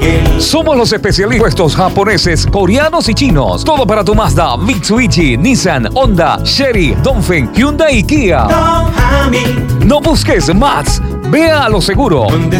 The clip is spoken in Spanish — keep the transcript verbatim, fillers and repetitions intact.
Somos los especialistas puestos japoneses, coreanos y chinos. Todo para tu Mazda, Mitsubishi, Nissan, Honda, Chery, Dongfeng, Hyundai y Kia. No busques más. Ve a Lo Seguro.